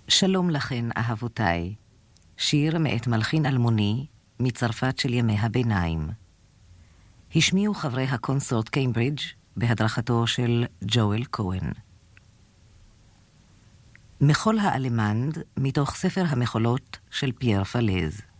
שלום לכן, אהבותיי. שיר מאת מלחין אלמוני מצרפת של ימי הביניים. השמיעו חברי הקונסורט קיימברידג' בהדרכתו של ג'ואל כהן. מחול האלמנד מתוך ספר המחולות של פייר פלז.